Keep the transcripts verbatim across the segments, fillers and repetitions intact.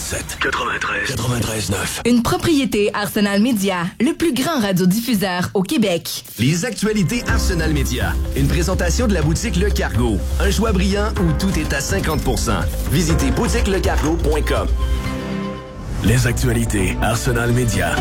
quatre-vingt-sept, quatre-vingt-treize, quatre-vingt-treize neuf. Une propriété Arsenal Média, le plus grand radiodiffuseur au Québec. Les actualités Arsenal Média. Une présentation de la boutique Le Cargo. Un choix brillant où tout est à cinquante pour cent. Visitez boutique le cargo point com. Les actualités Arsenal Média.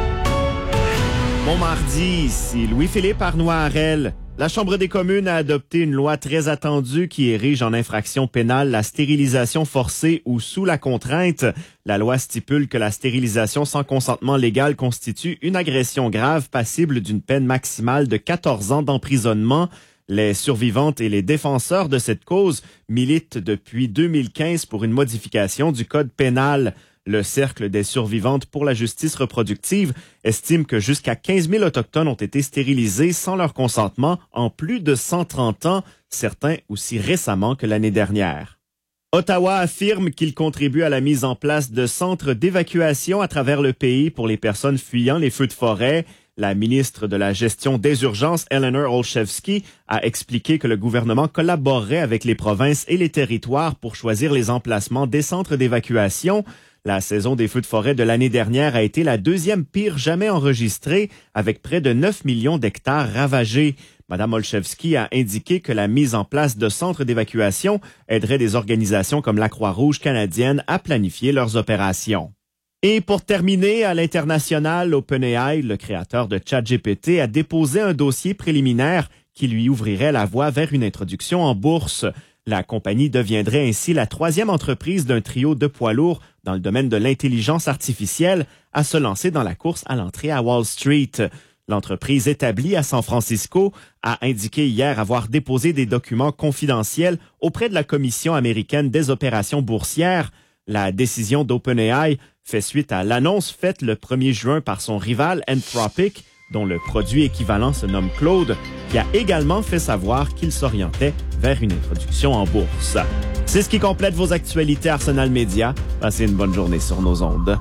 Bon mardi, ici Louis-Philippe Arnois-Harel. La Chambre des communes a adopté une loi très attendue qui érige en infraction pénale la stérilisation forcée ou sous la contrainte. La loi stipule que la stérilisation sans consentement légal constitue une agression grave passible d'une peine maximale de quatorze ans d'emprisonnement. Les survivantes et les défenseurs de cette cause militent depuis deux mille quinze pour une modification du code pénal. Le Cercle des survivantes pour la justice reproductive estime que jusqu'à quinze mille Autochtones ont été stérilisés sans leur consentement en plus de cent trente ans, certains aussi récemment que l'année dernière. Ottawa affirme qu'il contribue à la mise en place de centres d'évacuation à travers le pays pour les personnes fuyant les feux de forêt. La ministre de la Gestion des urgences, Eleanor Olszewski, a expliqué que le gouvernement collaborerait avec les provinces et les territoires pour choisir les emplacements des centres d'évacuation. La saison des feux de forêt de l'année dernière a été la deuxième pire jamais enregistrée, avec près de neuf millions d'hectares ravagés. Madame Olszewski a indiqué que la mise en place de centres d'évacuation aiderait des organisations comme la Croix-Rouge canadienne à planifier leurs opérations. Et pour terminer, à l'international, OpenAI, le créateur de ChatGPT, a déposé un dossier préliminaire qui lui ouvrirait la voie vers une introduction en bourse. La compagnie deviendrait ainsi la troisième entreprise d'un trio de poids lourds dans le domaine de l'intelligence artificielle à se lancer dans la course à l'entrée à Wall Street. L'entreprise établie à San Francisco a indiqué hier avoir déposé des documents confidentiels auprès de la Commission américaine des opérations boursières. La décision d'OpenAI fait suite à l'annonce faite le premier juin par son rival Anthropic, dont le produit équivalent se nomme Claude, qui a également fait savoir qu'il s'orientait vers une introduction en bourse. C'est ce qui complète vos actualités Arsenal Média. Passez une bonne journée sur nos ondes.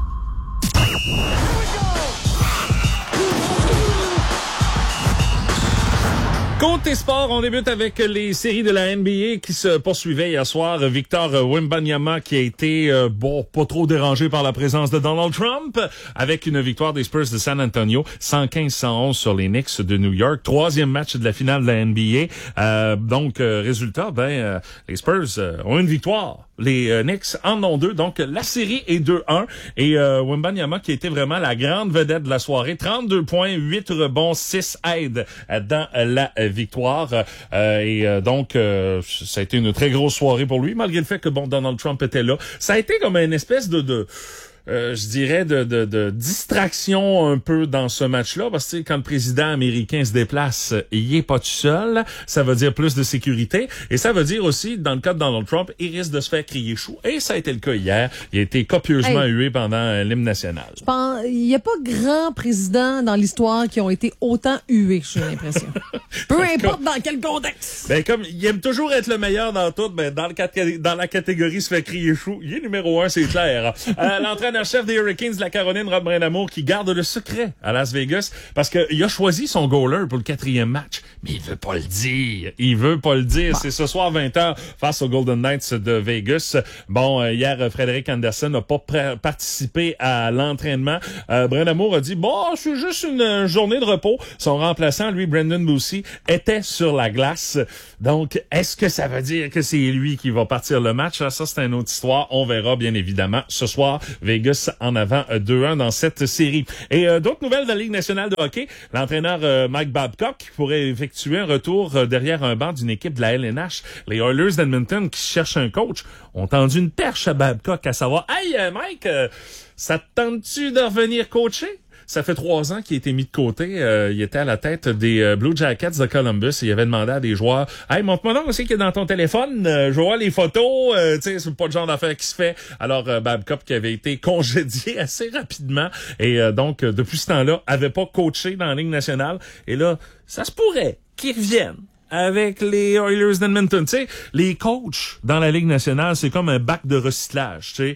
Côté sport, on débute avec les séries de la N B A qui se poursuivaient hier soir. Victor Wembanyama qui a été, euh, bon, pas trop dérangé par la présence de Donald Trump, avec une victoire des Spurs de San Antonio, cent quinze à cent onze sur les Knicks de New York. Troisième match de la finale de la N B A. Euh, donc, euh, résultat, ben, euh, les Spurs euh, ont une victoire. Les euh, Knicks en ont deux. Donc, la série est deux un. Et euh, Wembanyama qui a été vraiment la grande vedette de la soirée. trente-deux points, huit rebonds, six aides euh, dans euh, la euh, victoire. Euh, et euh, donc, euh, ça a été une très grosse soirée pour lui, malgré le fait que, bon, Donald Trump était là. Ça a été comme une espèce de... de Euh, je dirais de, de, de distraction un peu dans ce match-là, parce que quand le président américain se déplace, il est pas tout seul. Ça veut dire plus de sécurité. Et ça veut dire aussi, dans le cas de Donald Trump, il risque de se faire crier chou. Et ça a été le cas hier. Il a été copieusement hey, hué pendant euh, l'hymne national. Je pense, il n'y a pas grand président dans l'histoire qui ont été autant hués, j'ai l'impression. Peu importe dans quel contexte. Ben, comme, il aime toujours être le meilleur dans tout, ben, dans, le, dans la catégorie se fait crier chou. Il est numéro un, c'est clair. Euh, l'entraîneur-chef des Hurricanes de la Caroline, Rod Brind'Amour, qui garde le secret à Las Vegas parce qu'il a choisi son goaler pour le quatrième match. Mais il veut pas le dire. Il veut pas le dire. Bah. C'est ce soir vingt heures face aux Golden Knights de Vegas. Bon, euh, hier, Frédéric Anderson n'a pas pr- participé à l'entraînement. Euh, Brind'Amour a dit, bon, c'est juste une journée de repos. Son remplaçant, lui, Brendan Boussy, était sur la glace. Donc, est-ce que ça veut dire que c'est lui qui va partir le match? Ça, c'est une autre histoire. On verra, bien évidemment, ce soir. Vegas en avant euh, deux un dans cette série. Et euh, d'autres nouvelles de la Ligue nationale de hockey. L'entraîneur euh, Mike Babcock pourrait effectuer un retour euh, derrière un banc d'une équipe de la L N H. Les Oilers d'Edmonton qui cherchent un coach ont tendu une perche à Babcock à savoir, « Hey, euh, Mike, euh, ça te tente-tu de revenir coacher? » Ça fait trois ans qu'il a été mis de côté. Euh, il était à la tête des euh, Blue Jackets de Columbus et il avait demandé à des joueurs, « Hey, montre-moi donc aussi qu'il est dans ton téléphone. Euh, je vois les photos. Euh, tu sais, c'est pas le genre d'affaire qui se fait. » Alors, euh, Babcock qui avait été congédié assez rapidement et euh, donc, euh, depuis ce temps-là, avait pas coaché dans la Ligue nationale. Et là, ça se pourrait qu'il revienne avec les Oilers d'Edmonton. Tu sais, les coachs dans la Ligue nationale, c'est comme un bac de recyclage, tu sais.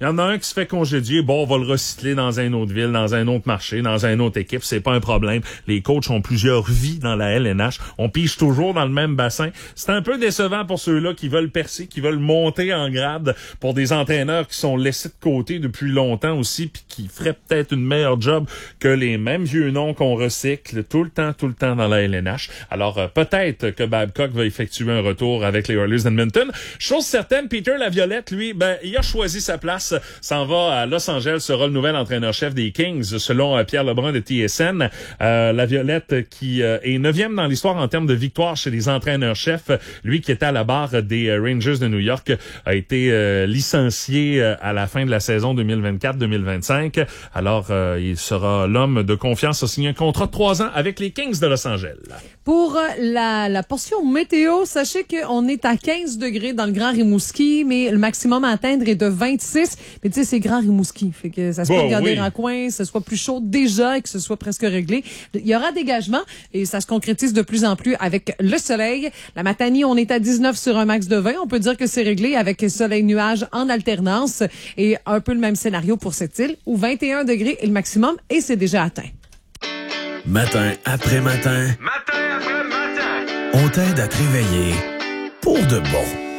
Il y en a un qui se fait congédier, bon, on va le recycler dans une autre ville, dans un autre marché, dans une autre équipe, c'est pas un problème. Les coachs ont plusieurs vies dans la L N H. On pige toujours dans le même bassin. C'est un peu décevant pour ceux-là qui veulent percer, qui veulent monter en grade, pour des entraîneurs qui sont laissés de côté depuis longtemps aussi, puis qui feraient peut-être une meilleure job que les mêmes vieux noms qu'on recycle tout le temps, tout le temps dans la L N H. Alors, euh, peut-être que Babcock va effectuer un retour avec les Oilers d'Edmonton. Chose certaine, Peter Laviolette, lui, ben, il a choisi sa place, s'en va à Los Angeles, sera le nouvel entraîneur-chef des Kings, selon euh, Pierre Lebrun de T S N. Euh, Laviolette qui euh, est neuvième dans l'histoire en termes de victoires chez les entraîneurs-chefs. Lui qui était à la barre des euh, Rangers de New York a été euh, licencié euh, à la fin de la saison deux mille vingt-quatre deux mille vingt-cinq. Alors, euh, il sera l'homme de confiance, a signé un contrat de trois ans avec les Kings de Los Angeles. Pour la, la portion météo, sachez qu'on est à quinze degrés dans le Grand Rimouski, mais le maximum à atteindre est de vingt-six. Mais tu sais, c'est Grand Rimouski, fait que ça se peut bon, regarder oui. en coin, que ce soit plus chaud déjà et que ce soit presque réglé. Il y aura dégagement et ça se concrétise de plus en plus avec le soleil. La Matanie, on est à dix-neuf sur un max de vingt. On peut dire que c'est réglé avec soleil-nuage en alternance et un peu le même scénario pour cette île où vingt et un degrés est le maximum et c'est déjà atteint. Matin après matin. Matin après matin. On t'aide à te réveiller pour de bon.